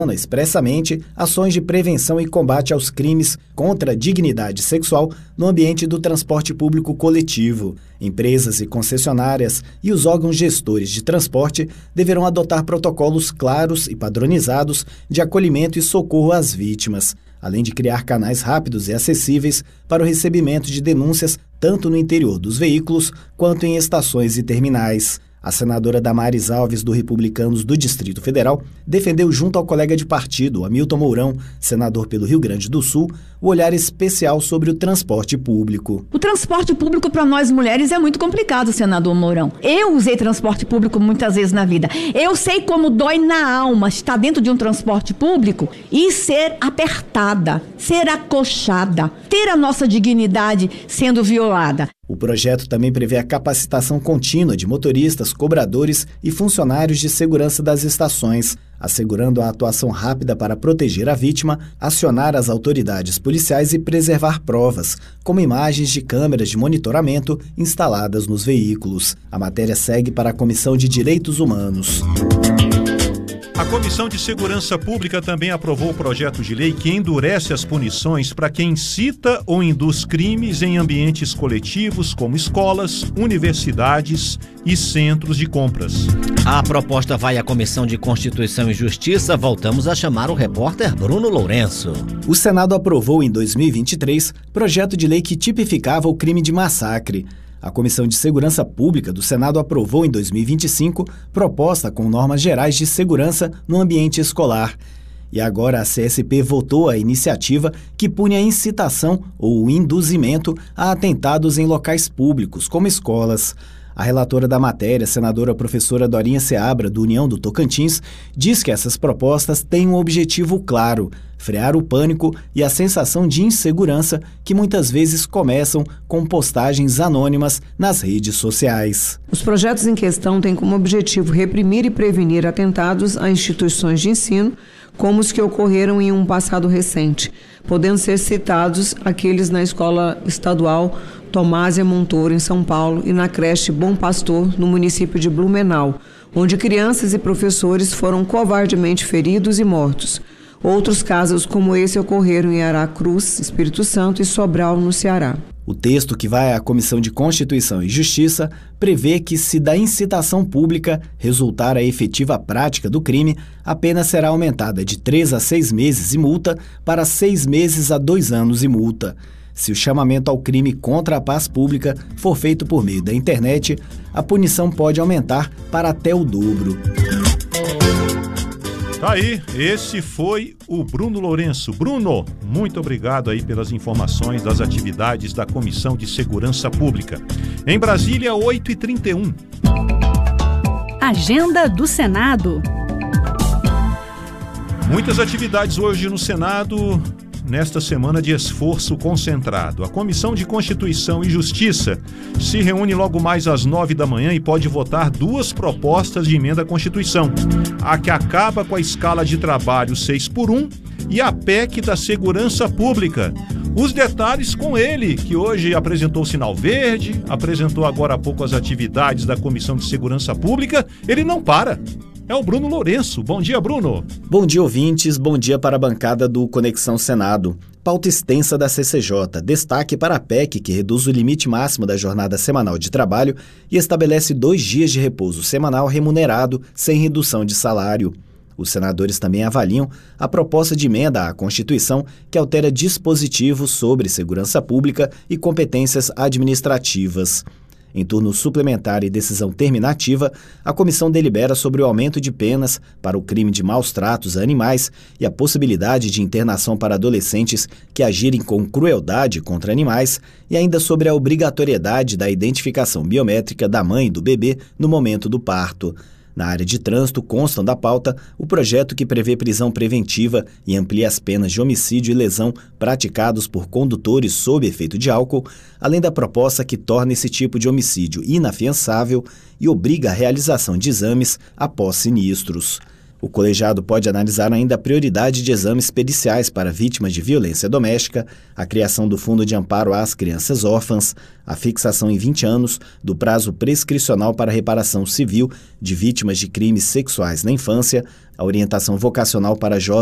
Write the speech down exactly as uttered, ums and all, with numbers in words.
expressamente ações de prevenção e combate aos crimes contra a dignidade sexual no ambiente do transporte público coletivo. Empresas e concessionárias e os órgãos gestores de transporte deverão adotar protocolos claros e padronizados de acolhimento e socorro às vítimas, além de criar canais rápidos e acessíveis para o recebimento de denúncias tanto no interior dos veículos quanto em estações e terminais. A senadora Damares Alves, do Republicanos do Distrito Federal, defendeu junto ao colega de partido, Hamilton Mourão, senador pelo Rio Grande do Sul, o olhar especial sobre o transporte público. O transporte público para nós mulheres é muito complicado, senador Mourão. Eu usei transporte público muitas vezes na vida. Eu sei como dói na alma estar dentro de um transporte público e ser apertada, ser acochada, ter a nossa dignidade sendo violada. O projeto também prevê a capacitação contínua de motoristas, cobradores e funcionários de segurança das estações, assegurando a atuação rápida para proteger a vítima, acionar as autoridades policiais e preservar provas, como imagens de câmeras de monitoramento instaladas nos veículos. A matéria segue para a Comissão de Direitos Humanos. A Comissão de Segurança Pública também aprovou o projeto de lei que endurece as punições para quem incita ou induz crimes em ambientes coletivos como escolas, universidades e centros de compras. A proposta vai à Comissão de Constituição e Justiça. Voltamos a chamar o repórter Bruno Lourenço. O Senado aprovou em dois mil e vinte e três projeto de lei que tipificava o crime de massacre. A Comissão de Segurança Pública do Senado aprovou em dois mil e vinte e cinco proposta com normas gerais de segurança no ambiente escolar. E agora a C S P votou a iniciativa que pune a incitação ou o induzimento a atentados em locais públicos, como escolas. A relatora da matéria, senadora professora Dorinha Seabra, do União do Tocantins, diz que essas propostas têm um objetivo claro: frear o pânico e a sensação de insegurança que muitas vezes começam com postagens anônimas nas redes sociais. Os projetos em questão têm como objetivo reprimir e prevenir atentados a instituições de ensino, como os que ocorreram em um passado recente, podendo ser citados aqueles na Escola Estadual Tomásia Montoro, em São Paulo, e na creche Bom Pastor, no município de Blumenau, onde crianças e professores foram covardemente feridos e mortos. Outros casos como esse ocorreram em Aracruz, Espírito Santo, e Sobral, no Ceará. O texto, que vai à Comissão de Constituição e Justiça, prevê que, se da incitação pública resultar a efetiva prática do crime, a pena será aumentada de três a seis meses e multa para seis meses a dois anos e multa. Se o chamamento ao crime contra a paz pública for feito por meio da internet, a punição pode aumentar para até o dobro. Tá aí, esse foi o Bruno Lourenço. Bruno, muito obrigado aí pelas informações das atividades da Comissão de Segurança Pública. Em Brasília, oito e trinta e um. Agenda do Senado. Muitas atividades hoje no Senado, nesta semana de esforço concentrado. A Comissão de Constituição e Justiça se reúne logo mais às nove da manhã e pode votar duas propostas de emenda à Constituição. A que acaba com a escala de trabalho seis por um e a P E C da Segurança Pública. Os detalhes com ele, que hoje apresentou o sinal verde, apresentou agora há pouco as atividades da Comissão de Segurança Pública. Ele não para. É o Bruno Lourenço. Bom dia, Bruno. Bom dia, ouvintes. Bom dia para a bancada do Conexão Senado. Pauta extensa da C C J. Destaque para a P E C, que reduz o limite máximo da jornada semanal de trabalho e estabelece dois dias de repouso semanal remunerado sem redução de salário. Os senadores também avaliam a proposta de emenda à Constituição que altera dispositivos sobre segurança pública e competências administrativas. Em turno suplementar e decisão terminativa, a comissão delibera sobre o aumento de penas para o crime de maus tratos a animais e a possibilidade de internação para adolescentes que agirem com crueldade contra animais e ainda sobre a obrigatoriedade da identificação biométrica da mãe e do bebê no momento do parto. Na área de trânsito, constam da pauta o projeto que prevê prisão preventiva e amplia as penas de homicídio e lesão praticados por condutores sob efeito de álcool, além da proposta que torna esse tipo de homicídio inafiançável e obriga a realização de exames após sinistros. O colegiado pode analisar ainda a prioridade de exames periciais para vítimas de violência doméstica, a criação do Fundo de Amparo às Crianças Órfãs, a fixação em vinte anos do prazo prescricional para reparação civil de vítimas de crimes sexuais na infância, a orientação vocacional para jovens